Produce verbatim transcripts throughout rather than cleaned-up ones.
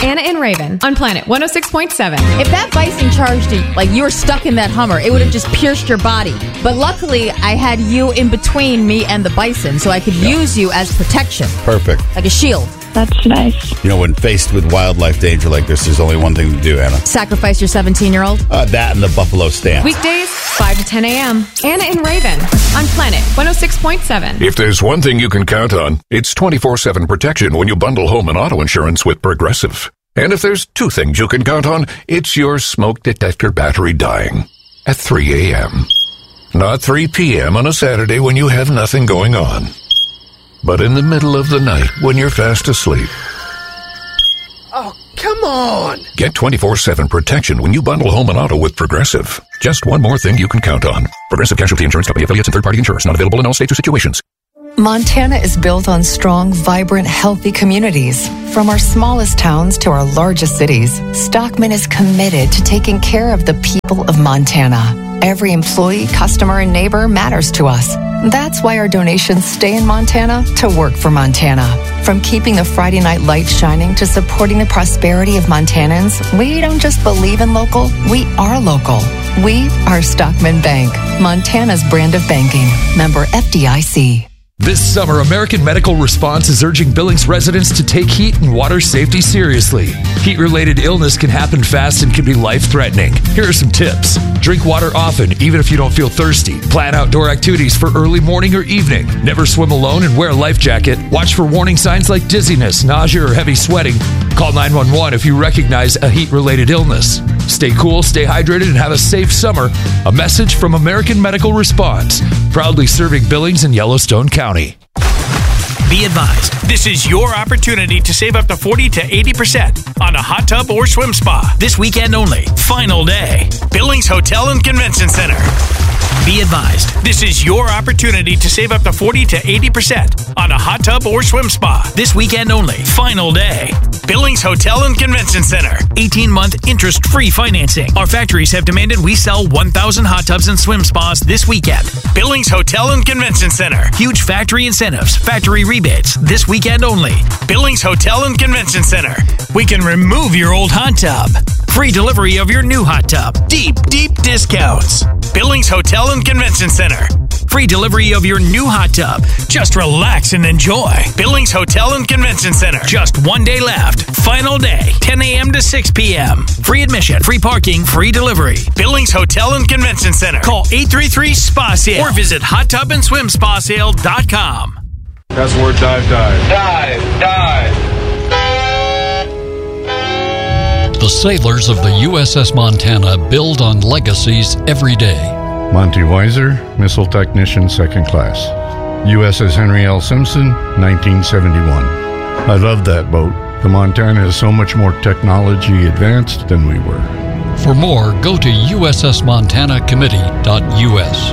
Anna and Raven on Planet one oh six point seven. If that bison charged you, like you were stuck in that Hummer, it would have just pierced your body. But luckily, I had you in between me and the bison, so I could yeah. use you as protection. Perfect. Like a shield. That's nice. You know, when faced with wildlife danger like this, there's only one thing to do, Anna. Sacrifice your seventeen-year-old? Uh, that and the buffalo stamp. Weekdays, five to ten a.m. Anna and Raven on Planet one oh six point seven. If there's one thing you can count on, it's twenty-four seven protection when you bundle home and auto insurance with Progressive. And if there's two things you can count on, it's your smoke detector battery dying at three a.m. Not three p.m. on a Saturday when you have nothing going on, but in the middle of the night when you're fast asleep. Oh, come on! Get twenty-four seven protection when you bundle home and auto with Progressive. Just one more thing you can count on. Progressive Casualty Insurance Company, affiliates, and third-party insurers. Not available in all states or situations. Montana is built on strong, vibrant, healthy communities. From our smallest towns to our largest cities, Stockman is committed to taking care of the people of Montana. Every employee, customer, and neighbor matters to us. That's why our donations stay in Montana to work for Montana. From keeping the Friday night lights shining to supporting the prosperity of Montanans, we don't just believe in local, we are local. We are Stockman Bank, Montana's brand of banking. Member F D I C. This summer, American Medical Response is urging Billings residents to take heat and water safety seriously. Heat-related illness can happen fast and can be life-threatening. Here are some tips. Drink water often, even if you don't feel thirsty. Plan outdoor activities for early morning or evening. Never swim alone and wear a life jacket. Watch for warning signs like dizziness, nausea, or heavy sweating. Call nine one one if you recognize a heat-related illness. Stay cool, stay hydrated, and have a safe summer. A message from American Medical Response, proudly serving Billings and Yellowstone County. Be advised, this is your opportunity to save up to forty to eighty percent on a hot tub or swim spa. This weekend only. Final day. Billings Hotel and Convention Center. Be advised, this is your opportunity to save up to forty to eighty percent on a hot tub or swim spa. This weekend only. Final day. Billings Hotel and Convention Center. eighteen-month interest-free financing. Our factories have demanded we sell one thousand hot tubs and swim spas this weekend. Billings Hotel and Convention Center. Huge factory incentives, factory rebates. This weekend only. Billings Hotel and Convention Center. We can remove your old hot tub. Free delivery of your new hot tub. Deep, deep discounts. Billings Hotel and Convention Center. Free delivery of your new hot tub. Just relax and enjoy. Billings Hotel and Convention Center. Just one day left. Final day, ten a.m. to six p.m. Free admission, free parking, free delivery. Billings Hotel and Convention Center. Call eight three three S P A sale or visit hot tub and swim spa sale dot com. Password dive dive. Dive, dive. The sailors of the U S S Montana build on legacies every day. Monty Weiser, Missile Technician, Second Class. U S S Henry L. Simpson, nineteen seventy-one. I love that boat. The Montana is so much more technology advanced than we were. For more, go to U S S Montana Committee dot U S.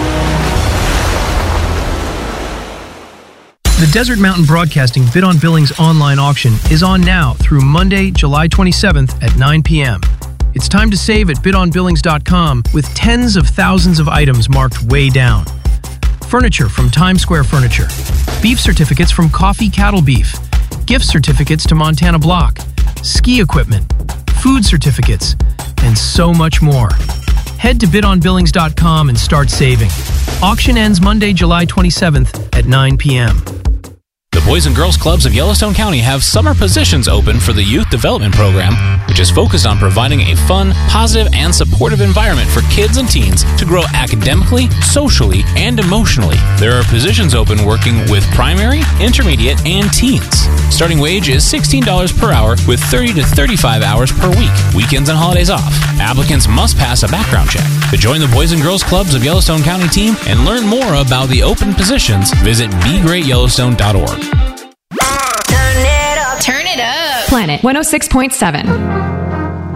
The Desert Mountain Broadcasting Bid on Billings online auction is on now through Monday, July twenty-seventh at nine p.m. It's time to save at bid on billings dot com with tens of thousands of items marked way down. Furniture from Times Square Furniture. Beef certificates from Coffee Cattle Beef. Gift certificates to Montana Block. Ski equipment. Food certificates. And so much more. Head to bid on billings dot com and start saving. Auction ends Monday, July twenty-seventh at nine p.m. The Boys and Girls Clubs of Yellowstone County have summer positions open for the Youth Development Program, which is focused on providing a fun, positive, and supportive environment for kids and teens to grow academically, socially, and emotionally. There are positions open working with primary, intermediate, and teens. Starting wage is sixteen dollars per hour with thirty to thirty-five hours per week, weekends and holidays off. Applicants must pass a background check. To join the Boys and Girls Clubs of Yellowstone County team and learn more about the open positions, visit be great yellowstone dot org. Turn it up. Planet one oh six point seven.